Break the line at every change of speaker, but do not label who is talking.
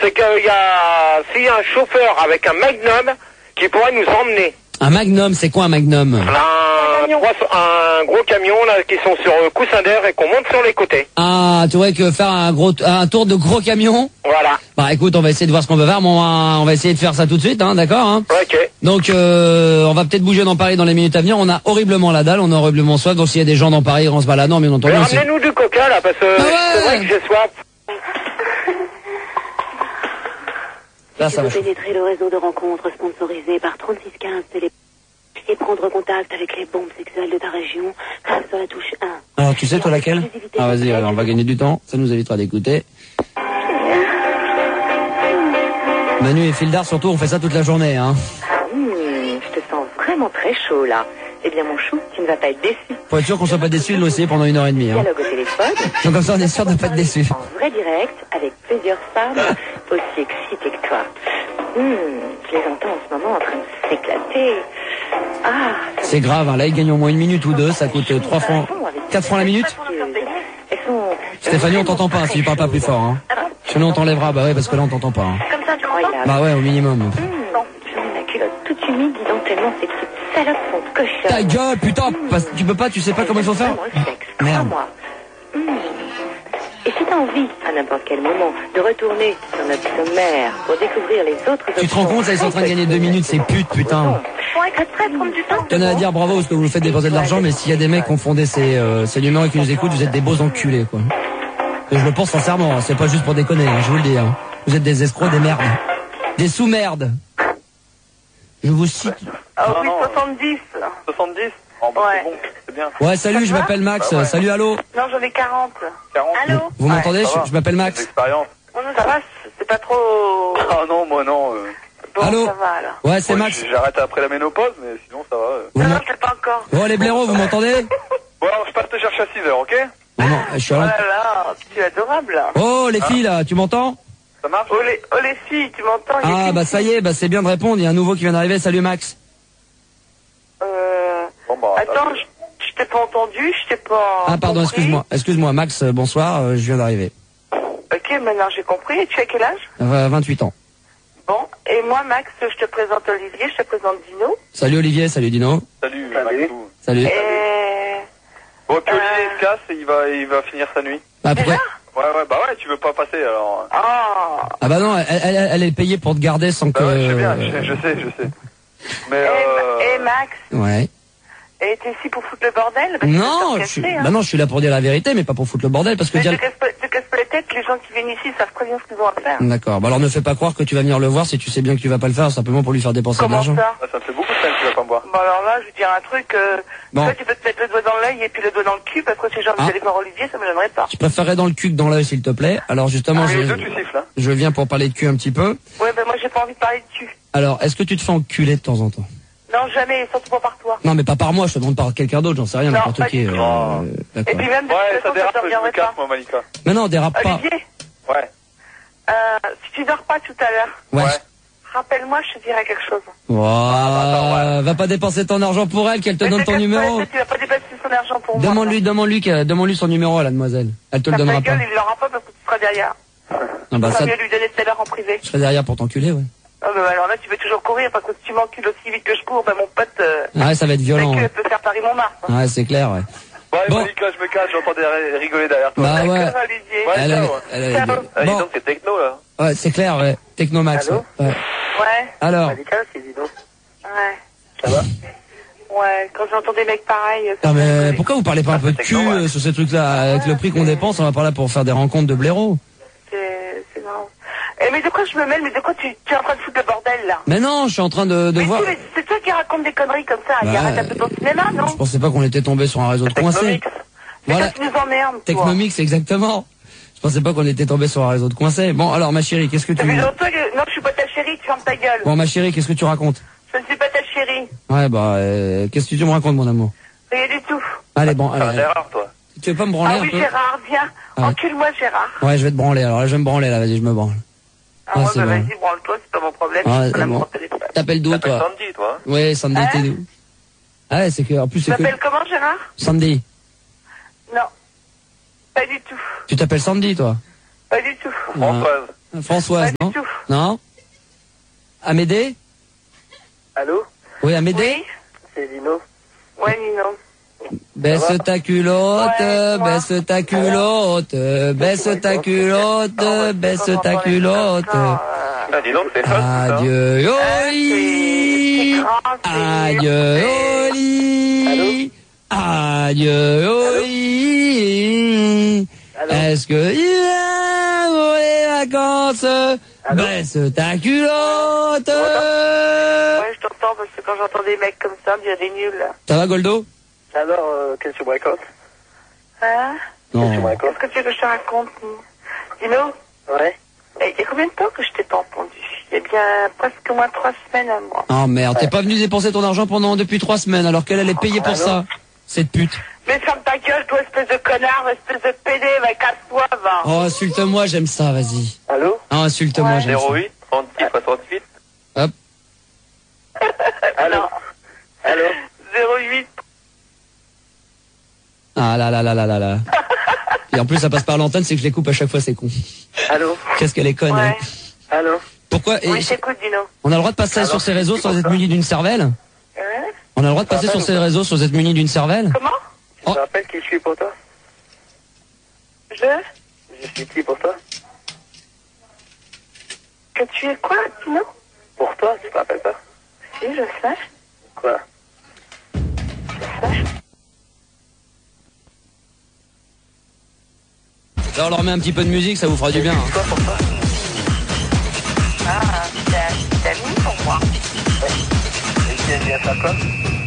c'est qu'il y a, s'il y a un chauffeur avec un Magnum qui pourrait nous emmener.
Un Magnum, c'est quoi un Magnum?
Un gros camion là qui sont sur coussin d'air et qu'on monte sur les côtés.
Ah, tu vois que faire un tour de gros camion?
Voilà.
Bah écoute, on va essayer de voir ce qu'on peut faire. Bon, on va essayer de faire ça tout de suite, hein, d'accord, hein.
Ok.
Donc on va peut-être bouger dans Paris dans les minutes à venir. On a horriblement la dalle, on a horriblement soif. Donc s'il y a des gens dans Paris en se baladant, bien entendu.
Ramenez-nous du coca là parce que c'est vrai que j'ai soif.
Là, ça va.
Pénétrer le réseau de rencontres sponsorisé par 3615 Télé et prendre contact avec les bombes sexuelles de ta région, tape sur la touche 1.
Alors tu sais toi laquelle? Ah vas-y, on va gagner du temps, ça nous évitera d'écouter. Manu et Fildar surtout, on fait ça toute la journée, hein.
Je te sens vraiment très chaud là. Eh bien mon chou, tu ne vas pas être déçu.
Pour être sûr qu'on soit pas déçus, nous essayer pendant 1h30. Hein.
Dialogue au téléphone.
Donc comme ça on est sûr de pas être déçus.
En vrai direct, avec plusieurs femmes aussi excitées que toi. Je les entends en ce moment en train de s'éclater. Ah,
c'est grave, hein. Là ils gagnent au moins 1 minute ou 2, ça coûte 3 francs, 4 francs la minute. Stéphanie, on t'entend pas si tu parles pas plus fort. Hein. Sinon on t'enlèvera, bah ouais, parce que là on t'entend pas. Hein.
Comme ça, tu crois?
Bah ouais, au minimum.
J'en ai la culotte toute humide, dis donc tellement ces petites salopes sont cochonnes.
Ta gueule, putain, tu peux pas, tu sais pas comment il faut faire? Merde.
Et si t'as envie, à n'importe quel moment, de retourner sur notre sommaire pour découvrir les autres...
Tu te rends compte, là, ils sont en train de gagner 2 minutes, c'est pute, putain. Je tenais à dire bravo parce que vous faites dépenser de l'argent, mais s'il y a des mecs qui ont fondé ces numéros et qui nous écoutent, vous êtes des beaux enculés, quoi. Et je le pense sincèrement, hein, c'est pas juste pour déconner, hein, je vous le dis. Hein. Vous êtes des escrocs, des merdes. Des sous-merdes. Je vous cite...
Ah oui, 70. 70 oh, bah, ouais. C'est bon, c'est bien.
Ouais, salut, je m'appelle Max.
Bah, ouais.
Salut, allô.
Non, j'en ai 40. 40. Allô.
Vous m'entendez? Je m'appelle Max.
Expérience. Oh, non, ça va, c'est pas trop... Ah non, moi non. Bon,
allô.
Ça va, alors.
Ouais, c'est Max.
J'arrête après la ménopause, mais sinon ça va. Non, c'est pas encore.
Oh, les blaireaux, vous m'entendez?
Bon, alors, je passe te chercher à 6h, ok?
Non, je suis à
là, tu es adorable, là.
Oh, les filles, là, tu m'entends?
Ça marche? Oh, les filles, tu m'entends?
Ah, bah ça y est, bah c'est bien de répondre, il y a un nouveau qui vient d'arriver. Salut, Max.
Bon, bah, attends, je t'ai pas entendu, je t'ai pas...
Ah, pardon, excuse-moi, Max, bonsoir, je viens d'arriver.
Ok, maintenant j'ai compris. Et tu as quel âge?
28 ans.
Bon, et moi, Max, je te présente Olivier, je te présente Dino.
Salut Olivier, salut Dino.
Salut, Max.
Salut.
Bon, puis Olivier, il se casse et il va finir sa nuit.
Bah, pourquoi?
Ouais, bah ouais, tu veux pas passer, alors...
Ah bah non, elle est payée pour te garder sans que...
Ouais, je sais bien, je sais. Mais
Max.
Ouais.
Et t'es ici pour foutre le bordel?
Non, je suis là pour dire la vérité, mais pas pour foutre le bordel, parce que...
Mais te casse pas la tête, les gens qui viennent ici savent très bien ce qu'ils vont faire.
D'accord, bah alors ne fais pas croire que tu vas venir le voir si tu sais bien que tu vas pas le faire, simplement pour lui faire dépenser de l'argent.
Comment
ça me fait beaucoup de peine que tu vas pas me voir.
Bon alors là, je vais dire un truc, toi tu peux te mettre le doigt dans l'œil et puis le doigt dans le cul, parce que si j'ai envie d'aller voir Olivier, ça me donnerait pas.
Je préférerais dans le cul que dans l'œil, s'il te plaît. Alors justement, je viens pour parler de cul un petit peu.
Ouais, ben moi j'ai pas envie de parler de cul.
Alors, est-ce que tu te fais enculer de temps en temps?
Non, jamais, surtout pas par toi.
Non, mais pas par moi, je te demande par quelqu'un d'autre, j'en sais rien, n'importe qui.
Et puis même de toute façon, ça te reviendrait pas.
Moi, Malika.
Mais non, dérape pas.
Olivier.
Ouais.
Si tu dors pas tout à l'heure.
Ouais.
Rappelle-moi, je te dirai quelque chose.
Va pas dépenser ton argent pour elle, qu'elle te donne ton numéro.
Tu vas pas dépenser son argent pour moi.
Demande-lui son numéro à la demoiselle. Elle te le donnera pas.
Il l'aura pas parce que tu seras derrière.
Non, bah ça.
mieux lui donner tout à l'heure en privé.
Je serai derrière pour t'enculer, ouais.
Ah, mais alors là, tu veux toujours courir parce que si tu m'encules aussi vite que je cours, ben mon pote.
Ouais, ça va être violent.
Ouais. peut faire Paris-Montmartre.
Ouais, c'est clair, ouais.
Bon, Malika, je me cache, j'entendais rigoler derrière toi.
Bah ouais.
Dis donc, c'est techno, là.
Ouais, c'est clair, ouais. Technomax.
Allô?
Ouais. Alors.
Malika, c'est Dino. Ouais. Ça va? Ouais, quand j'entends des mecs pareils...
Non mais pourquoi vous parlez pas un peu de cul sur ces trucs-là? Avec le prix qu'on dépense, on va pas là pour faire des rencontres de blaireaux.
C'est marrant. Mais de quoi je me mêle? Mais de quoi tu es en train de foutre le bordel, là?
Mais non, je suis en train de voir...
Mais c'est toi qui raconte des conneries comme ça. Il arrête un peu ton cinéma, non?
Je pensais pas qu'on était tombé sur un réseau de coincés.
Voilà. Tu nous emmerdes,
Technomix, exactement. Je pensais pas qu'on était tombé sur un réseau de coincés. Bon, alors ma chérie, qu'est-ce que tu...
Non, je suis pas ta chérie, tu fermes ta gueule.
Bon, ma chérie, qu'est-ce que tu racontes?
Je ne suis pas ta chérie.
Ouais, bah, qu'est-ce que tu me racontes, mon amour?
Rien du tout.
Allez, bon, allez.
Gérard, toi.
Tu veux pas me branler un peu?
Ah oui, Gérard, viens. Encule-moi, Gérard.
Ouais, je vais te branler. Alors là, je vais me branler, là. Vas-y, je me branle.
Ah ouais, bah vas-y, branle-toi, c'est pas mon problème.
T'appelles d'où, toi?
Sandy, toi.
Ouais, Sandy, t'es d'où? Ah ouais, c'est que, en plus, c'est que...
Tu t'appelles comment, Gérard?
Sandy.
Non. Pas du tout.
Tu t'appelles Sandy, toi?
Pas du tout.
Françoise.
Françoise,
Pas
non?
du tout.
Non? Amédée?
Allô?
Oui, Amédée?
Oui.
C'est Lino.
Ouais, Nino.
Baisse ta culotte,
Ouais, moi.
baisse ta culotte, baisse ta culotte, baisse ta culotte.
Ah, dis donc, c'est fun, ça.
Adieu au lit,
c'est grand, c'est
adieu au lit, adieu au lit.
Allô?
Est-ce que il vient pour les vacances?
Allô?
Baisse ta culotte.
Ouais, je t'entends parce que quand j'entends des mecs comme ça, il y a des nuls.
Ça va, Goldo?
Alors, qu'est-ce que tu me racontes?
Hein?
Non.
Qu'est-ce que tu veux que je te raconte, Dino?
Ouais.
Il y a combien de temps que je t'ai pas entendu? Il y a bien presque au moins 3 semaines à moi.
Oh merde, t'es pas venu dépenser ton argent depuis 3 semaines alors qu'elle allait payer pour ça. Cette pute.
Mais ferme ta gueule, toi, espèce de connard, espèce de pédé, va casse-toi, va.
Oh, insulte-moi, j'aime ça, vas-y.
Allô?
Ah, insulte-moi,
Ouais.
j'aime ça.
08 36 68.
Hop.
Allô?
Non.
Allô?
08.
Ah là là là là là là. Et en plus, ça passe par l'antenne, c'est que je les coupe à chaque fois, c'est con.
Allô?
Qu'est-ce qu'elle est conne,
Ouais.
hein.
Allô?
Pourquoi
Oui, je t'écoute, Dino.
on a le droit de passer sur ces réseaux sans être muni d'une cervelle? On a le droit de passer sur ces réseaux sans être muni d'une cervelle?
Comment?
Tu te rappelles qui je suis pour toi? Je suis qui pour toi?
Que tu es quoi, Dino?
Pour toi, tu te rappelles pas?
Si, je sais.
Quoi?
Là, on leur met un petit peu de musique, ça vous fera du bien, hein.
Quoi pour toi?
Ah, t'as mis pour moi.
Et tu as dit à ta quoi?